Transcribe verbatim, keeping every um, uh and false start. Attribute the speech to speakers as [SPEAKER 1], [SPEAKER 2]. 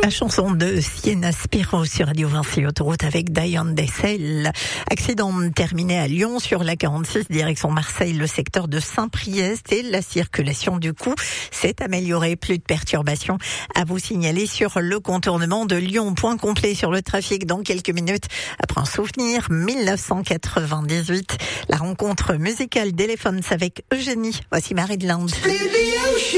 [SPEAKER 1] La chanson de Sienna Spiro sur Radio Vinci Autoroute avec Diane Dessel. Accident terminé à Lyon sur la quarante-six direction Marseille, le secteur de Saint-Priest, et la circulation du coup s'est améliorée. Plus de perturbations à vous signaler sur le contournement de Lyon. Point complet sur le trafic dans quelques minutes après un souvenir mille neuf cent quatre-vingt-dix-huit. La rencontre musicale d'Elephants avec Eugénie. Voici Marie de l'Inde.